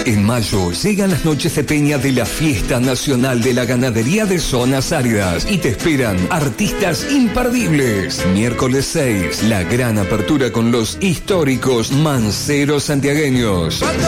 En mayo llegan las noches de Peña de la Fiesta Nacional de la Ganadería de Zonas Áridas y te esperan artistas imperdibles. Miércoles 6, la gran apertura con los históricos manceros santiagueños.